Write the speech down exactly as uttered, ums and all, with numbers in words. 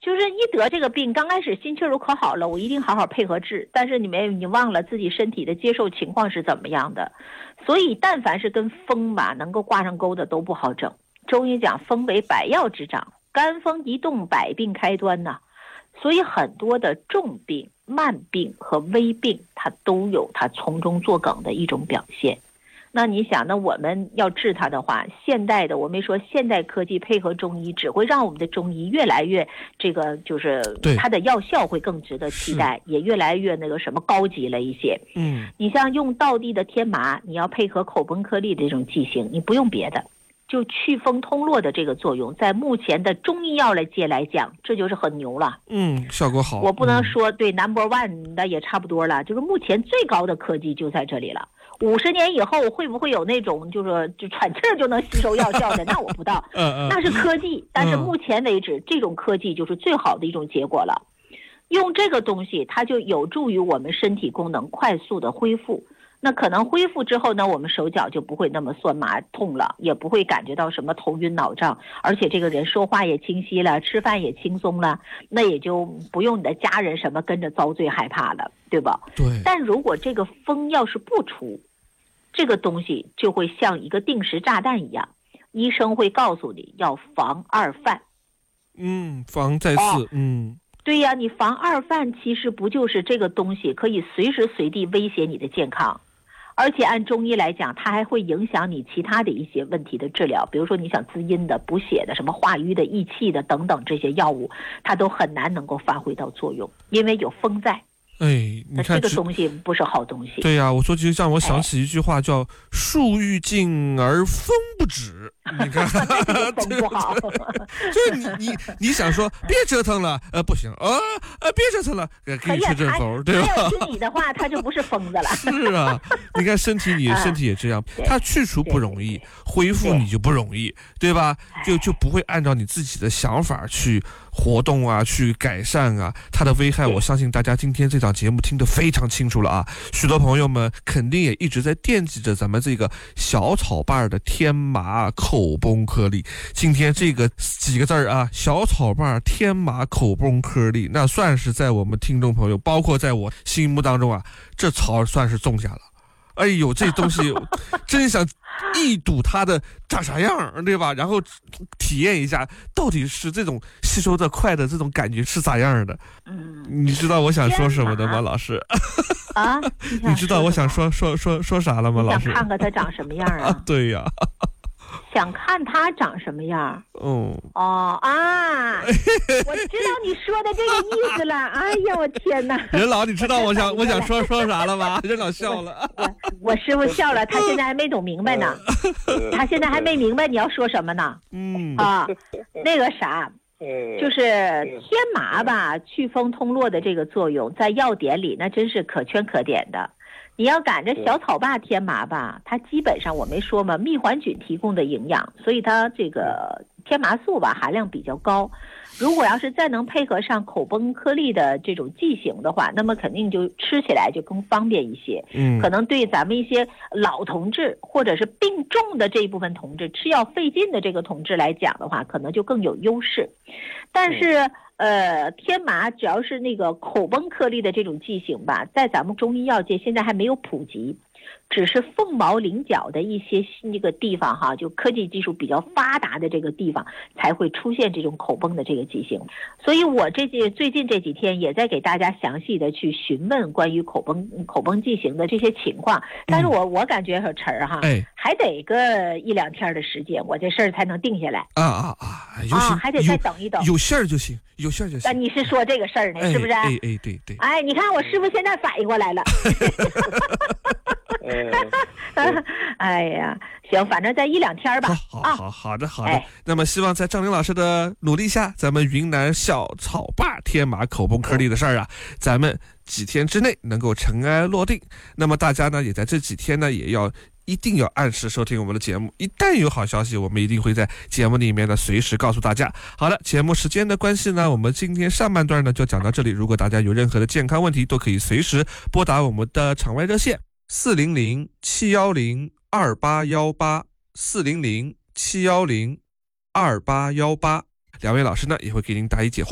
就是一得这个病，刚开始心气儿都可好了，我一定好好配合治。但是你没你忘了自己身体的接受情况是怎么样的，所以但凡是跟风吧能够挂上钩的都不好整。中医讲风为百药之长，肝风一动百病开端呐、啊。所以很多的重病、慢病和危病，它都有它从中作梗的一种表现。那你想，那我们要治它的话，现代的我没说现代科技配合中医，只会让我们的中医越来越这个，就是它的药效会更值得期待，也越来越那个什么高级了一些。 嗯， 你像用道地的天麻，你要配合口崩颗粒这种剂型，你不用别的。就祛风通络的这个作用，在目前的中医药来界来讲，这就是很牛了。 嗯，效果好。 我不能说、嗯、对 number one 的也差不多了，就是目前最高的科技就在这里了。五十年以后会不会有那种就是就喘气儿就能吸收药效的？那我不知道，那是科技。但是目前为止，这种科技就是最好的一种结果了。用这个东西，它就有助于我们身体功能快速的恢复。那可能恢复之后呢，我们手脚就不会那么酸麻痛了，也不会感觉到什么头晕脑胀，而且这个人说话也清晰了，吃饭也轻松了，那也就不用你的家人什么跟着遭罪害怕了，对吧？ 对。 但如果这个风要是不出，这个东西就会像一个定时炸弹一样，医生会告诉你要防二犯。 嗯，防再次、哦、嗯。 对呀，你防二犯其实不就是这个东西可以随时随地威胁你的健康？而且按中医来讲，它还会影响你其他的一些问题的治疗，比如说你想滋阴的、补血的、什么化瘀的、益气的等等这些药物，它都很难能够发挥到作用，因为有风在。 哎，你看这个东西不是好东西。 对呀、啊，我说就让我想起一句话叫“树欲静而风不止”。你看， 风不好。 就是你你你想说别折腾了，呃，不行啊，呃，别折腾了，给你吹阵风，对吧？ 他要听你的话，他就不是疯子了。 是啊，你看身体，你身体也这样，它去除不容易，恢复你就不容易，对吧？就就不会按照你自己的想法去活动啊，去改善啊，它的危害，我相信大家今天这档节目听得非常清楚了啊。许多朋友们肯定也一直在惦记着咱们这个小草瓣的天麻口崩颗粒。今天这个几个字儿啊，小草瓣天麻口崩颗粒，那算是在我们听众朋友，包括在我心目当中啊，这草算是种下了。哎呦，这东西真想一睹它的长啥样，对吧？然后体验一下到底是这种吸收的快的这种感觉是咋样的。 嗯， 你知道我想说什么的吗，老师？ 啊， 你知道我想说说说说啥了吗，老师？ 想看看它长什么样啊？ 啊对呀。 想看它长什么样？ 哦哦啊！我知道你说的这个意思了。哎呀，我天哪！ 任老，你知道我想我想说说啥了吗？任老笑了。 我我师傅笑了，他现在还没懂明白呢。他现在还没明白你要说什么呢？ 嗯啊，那个啥，就是天麻吧，祛风通络的这个作用，在药典里那真是可圈可点的。你要赶着小草坝天麻吧，它基本上我没说嘛，蜜环菌提供的营养，所以它这个天麻素吧含量比较高。如果要是再能配合上口崩颗粒的这种剂型的话，那么肯定就吃起来就更方便一些。 嗯， 可能对咱们一些老同志或者是病重的这一部分同志，吃药费劲的这个同志来讲的话，可能就更有优势。但是呃，天麻只要是那个口崩颗粒的这种剂型吧，在咱们中医药界现在还没有普及，只是凤毛麟角的一些那个地方哈，就科技技术比较发达的这个地方才会出现这种口崩的这个剂型。所以我这几最近这几天也在给大家详细的去询问关于口崩口崩剂型的这些情况，但是我我感觉小陈儿哈， 哎， 还得个一两天的时间，我这事儿才能定下来。 啊啊啊！ 啊，还得再等一等， 有馅儿就行，有馅儿就行。 那你是说这个事儿呢， 哎、 是不是？ 哎哎，对对。 哎，你看我师傅现在反应过来了。哎呀，行，反正在一两天吧。 好好好好的好的、哎。那么希望在郑玲老师的努力下，咱们云南小草坝天麻口崩颗粒的事儿啊，咱们几天之内能够尘埃落定。那么大家呢，也在这几天呢，也要一定要按时收听我们的节目。一旦有好消息，我们一定会在节目里面呢随时告诉大家。好了，节目时间的关系呢，我们今天上半段呢就讲到这里。如果大家有任何的健康问题，都可以随时拨打我们的场外热线四零零七幺零二八幺八四零零七幺零二八幺八，两位老师呢也会给您答疑解惑。